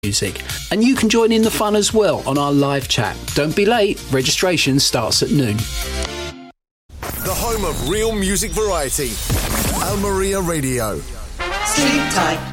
music. And you can join in the fun as well on our live chat. Don't be late, registration starts at noon. The home of real music variety, Al Maria Radio. Sleep tight.